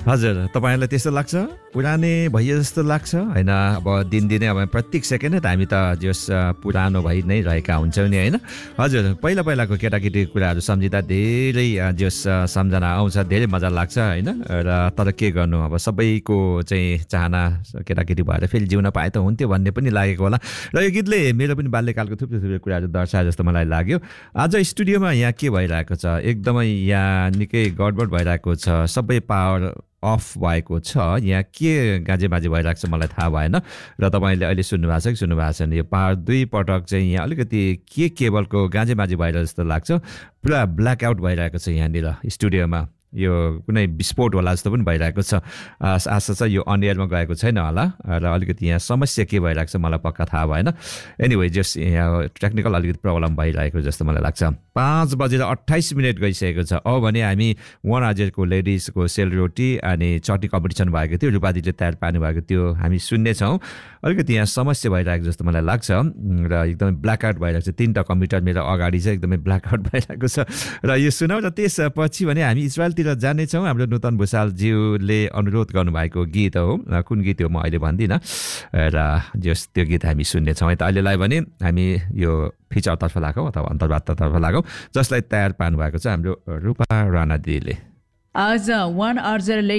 हजुर तपाईहरुलाई त्यस्तो लाग्छ पुरानै भइए जस्तो लाग्छ हैन अब दिनदिनै अब प्रत्येक सेकेन्ड हामी त जस पुरानो भइ नै रहेका हुन्छौं नि हैन हजुर पहिला पहिलाको केटाकेटी कुराहरु सम्झिदा धेरै जस सम्झना आउँछ धेरै मजा लाग्छ हैन र तर के गर्नु अब सबैको चाहिँ चाहना केटाकेटी भएर फेरि जिउन पाए त हुन्थ्यो भन्ने पनि लागेको होला र यो गीतले मेरो पनि बाल्यकालको थुप्रै कुराहरु दर्शाए जस्तो मलाई लाग्यो आज स्टुडियोमा यहाँ के भइरहेको छ एकदमै यहाँ निकै गडबड भइरहेको छ सबै पावर अफ भएको छ यहाँ के गाजेबाजे भइरहेको छ मलाई थाहा भएन र तपाईले अहिले सुन्नु भएको छ कि सुन्नु भएको छैन यो पावर दुई पटक चाहिँ यहाँ अलिकति के केबलको गाजेबाजे भइरहेको जस्तो लाग्छ पुरा ब्ल्याक आउट भइरहेको छ यहाँनिर स्टुडियोमा यो कुनै विस्फोट होला जस्तो पनि भइरहेको छ आशा छ यो अन एयरमा गएको छैन होला र अलिकति यहाँ समस्या के भइरहेको छ मलाई पक्का थाहा भएन एनीवे जस्ट यहाँ टेक्निकल अलिकति प्रब्लम भइरहेको जस्तो मलाई लाग्छ 5:28 गइसकेको छ अब भने हामी 1 आजको लेडिजको सेलरोटी अनि चटनी कम्पिटिसन भएको थियो रुपादीले तयार पार्नु भएको थियो हामी सुन्ने छौं अलिकति यहाँ समस्या भइरहेको जस्तो मलाई लाग्छ र एकदमै ब्ल्याक आउट भइरहेको छ तीनटा कम्प्युटर मेरो अगाडि चाहिँ एकदमै ब्ल्याक आउट भइरहेको छ र यो सुनाउ र त्यसपछि भने हामी इजरायलतिर जाने छौं हाम्रो नूतन भुसाल ज्यूले अनुरोध गर्नुभएको गीत हो कुन गीत हो म अहिले भन्दिन र जस त्यो गीत हामी सुन्ने छौं त अहिलेलाई भने हामी यो फिचरतर्फ लागौ अथवा अन्तर्वार्तातर्फ लागौ जसलाई तयार पार्नु भएको छ हाम्रो रूपा राणा दिदीले आज 1 अर्जर